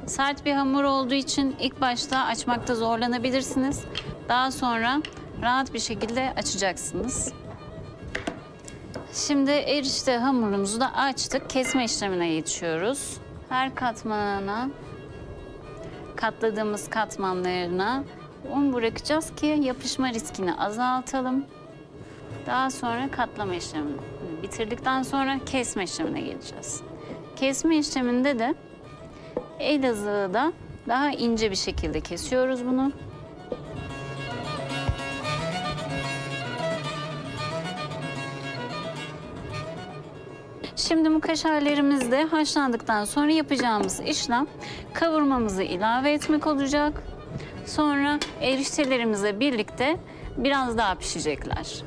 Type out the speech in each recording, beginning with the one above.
Sert bir hamur olduğu için ilk başta açmakta zorlanabilirsiniz. Daha sonra rahat bir şekilde açacaksınız. Şimdi erişte hamurumuzu da açtık. Kesme işlemine geçiyoruz. Her katmanına, katladığımız katmanlarına un bırakacağız ki yapışma riskini azaltalım. Daha sonra katlama işlemini bitirdikten sonra kesme işlemine geleceğiz. Kesme işleminde de el azığıyla daha ince bir şekilde kesiyoruz bunu. Şimdi bu kaşarlarımız da haşlandıktan sonra yapacağımız işlem kavurmamızı ilave etmek olacak. Sonra eriştelerimizle birlikte biraz daha pişecekler.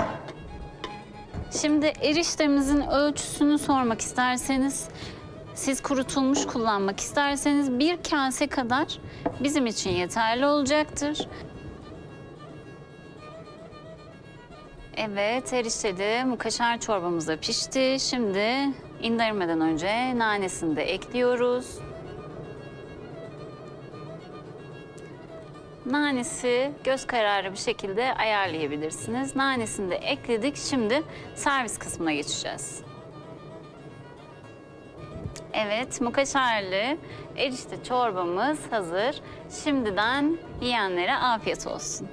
Şimdi eriştemizin ölçüsünü sormak isterseniz, siz kurutulmuş kullanmak isterseniz bir kase kadar bizim için yeterli olacaktır. Evet, erişteli kaşar çorbamız da pişti. Şimdi indirmeden önce nanesini de ekliyoruz. Nanesi göz kararı bir şekilde ayarlayabilirsiniz. Nanesini de ekledik. Şimdi servis kısmına geçeceğiz. Evet, kaşarlı erişte çorbamız hazır. Şimdiden yiyenlere afiyet olsun.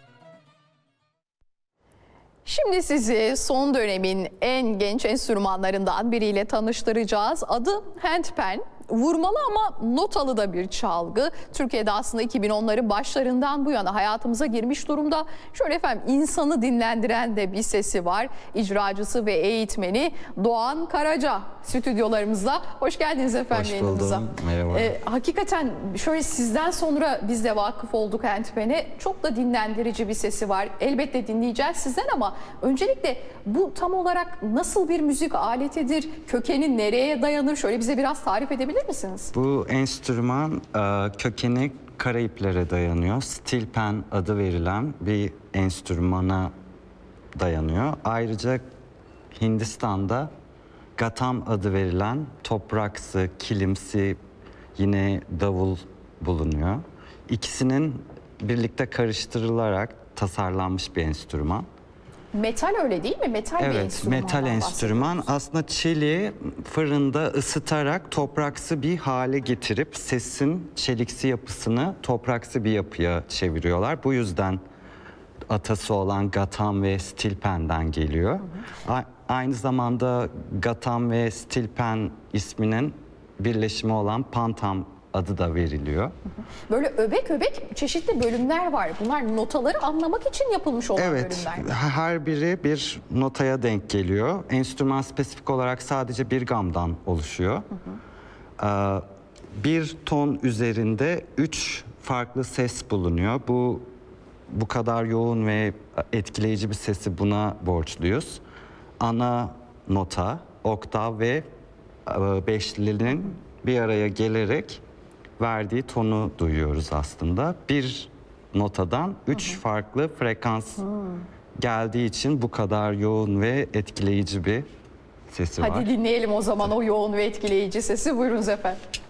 Şimdi sizi son dönemin en genç enstrümanlarından biriyle tanıştıracağız. Adı handpan. Vurmalı ama notalı da bir çalgı. Türkiye'de aslında 2010'ların başlarından bu yana hayatımıza girmiş durumda. Şöyle efendim, insanı dinlendiren de bir sesi var. İcracısı ve eğitmeni Doğan Karaca stüdyolarımızda. Hoş geldiniz efendim yayınımıza. Hoş buldum. Merhaba. Hakikaten şöyle sizden sonra biz de vakıf olduk handpan'e. Çok da dinlendirici bir sesi var. Elbette dinleyeceğiz sizden ama öncelikle bu tam olarak nasıl bir müzik aletidir? Kökeni nereye dayanır? Şöyle bize biraz tarif edebilir misiniz? Bu enstrüman kökeni Karayiplere dayanıyor. Steel pan adı verilen bir enstrümana dayanıyor. Ayrıca Hindistan'da gatam adı verilen topraksı, kilimsi yine davul bulunuyor. İkisinin birlikte karıştırılarak tasarlanmış bir enstrüman. Metal öyle değil mi? Metal bir Evet, enstrümandan metal enstrüman. Aslında çeliği fırında ısıtarak topraksı bir hale getirip sesin çeliksi yapısını topraksı bir yapıya çeviriyorlar. Bu yüzden atası olan gatam ve steel pan'den geliyor. Aynı zamanda gatam ve steel pan isminin birleşimi olan pantam adı da veriliyor. Böyle öbek öbek çeşitli bölümler var. Bunlar notaları anlamak için yapılmış olan bölümler. Evet, her biri bir notaya denk geliyor. Enstrüman spesifik olarak sadece bir gamdan oluşuyor. Bir ton üzerinde 3 farklı ses bulunuyor. Bu kadar yoğun ve etkileyici bir sesi buna borçluyuz. Ana nota, oktav ve beşlinin bir araya gelerek verdiği tonu duyuyoruz aslında. Bir notadan 3 farklı frekans geldiği için bu kadar yoğun ve etkileyici bir sesi var. Hadi dinleyelim o zaman o yoğun ve etkileyici sesi. Buyurunuz efendim.